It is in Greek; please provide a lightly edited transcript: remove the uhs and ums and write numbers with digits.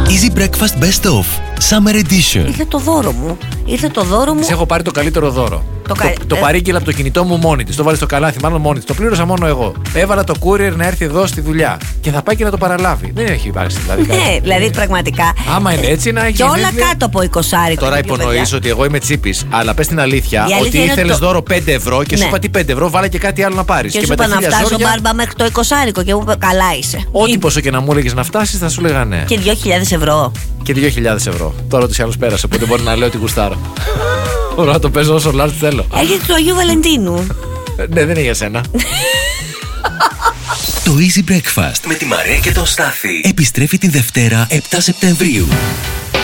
Easy Breakfast Best Of Summer Edition. Ήρθε το δώρο μου. Της έχω πάρει το καλύτερο δώρο. Το παρήγγειλα από το κινητό μου μόνη της. Το βάλει στο καλάθι, μάλλον μόνη της. Το πλήρωσα μόνο εγώ. Έβαλα το courier να έρθει εδώ στη δουλειά. Και θα πάει και να το παραλάβει. Δεν έχει υπάρξει δηλαδή. Ναι, δηλαδή πραγματικά. Άμα είναι έτσι να έχει. Και όλα κάτω από 20. Τώρα υπονοείς ότι εγώ είμαι τσίπης, αλλά πες την αλήθεια ότι ήθελες δώρο 5 ευρώ και σου είπα τι 5 ευρώ, βάλε και κάτι άλλο να πάρεις. Και σου είπα να φτάσω μπάρμπα μέχρι το 20 και μου είπε καλά είσαι. Ό,τι πόσο και να μου έλεγες να φτάσεις, θα σου λέγα ναι. Και 2.000 ευρώ. Και 2.000 ευρώ. Τώρα τους άλλους πέρασε, οπότε μπορεί να λέω ότι γουστάρω. Μπορώ να το παίζω όσο large θέλω. Έρχεται του Αγίου Βαλεντίνου. Ναι, δεν είναι για σένα. Το Easy Breakfast με τη Μαρία και τον Στάθη επιστρέφει την Δευτέρα 7 Σεπτεμβρίου.